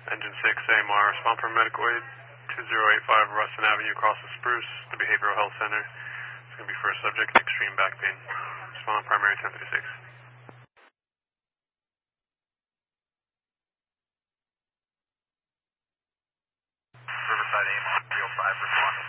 Engine 6 AMR, respond for medical aid, 2085 Ruston Avenue across the Spruce, the Behavioral Health Center. It's going to be for a subject with extreme back pain. Respond primary 1056. Riverside AMR 305, respond.